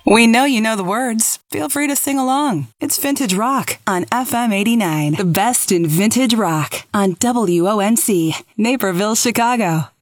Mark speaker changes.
Speaker 1: We know you know the words. Feel free to sing along. It's Vintage Rock on FM 89. The best in vintage rock on WONC, Naperville, Chicago.